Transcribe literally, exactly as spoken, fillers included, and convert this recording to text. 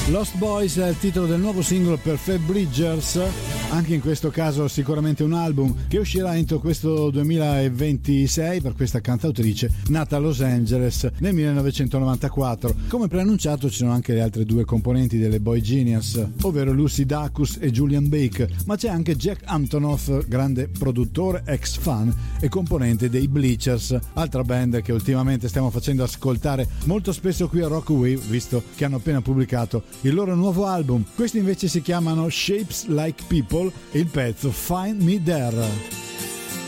Lost Boys è il titolo del nuovo singolo per Phoebe Bridgers, anche in questo caso sicuramente un album che uscirà entro questo duemilaventisei per questa cantautrice nata a Los Angeles nel millenovecentonovantaquattro. Come preannunciato ci sono anche le altre due componenti delle Boy Genius, ovvero Lucy Dacus e Julian Bake, ma c'è anche Jack Antonoff, grande produttore, ex fan e componente dei Bleachers, altra band che ultimamente stiamo facendo ascoltare molto spesso qui a Rock Wave, visto che hanno appena pubblicato il loro nuovo album. Questi invece si chiamano Shapes Like People e il pezzo Find Me There.